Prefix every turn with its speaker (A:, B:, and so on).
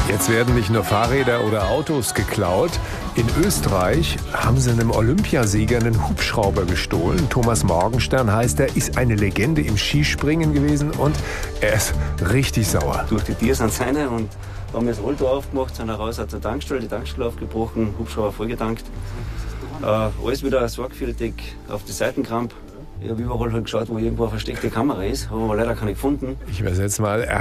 A: Jetzt werden nicht nur Fahrräder oder Autos geklaut. In Österreich haben sie einem Olympiasieger einen Hubschrauber gestohlen. Thomas Morgenstern heißt er, ist eine Legende im Skispringen gewesen und er ist richtig sauer.
B: Durch die Tiere sind seine und haben das Auto aufgemacht, sind raus zur Tankstelle, die Tankstelle aufgebrochen, Hubschrauber vollgetankt. Alles wieder sorgfältig auf die Seiten gerammt. Ich habe überall halt geschaut, wo irgendwo eine versteckte Kamera ist, habe aber leider keine gefunden.
A: Ich übersetze mal, er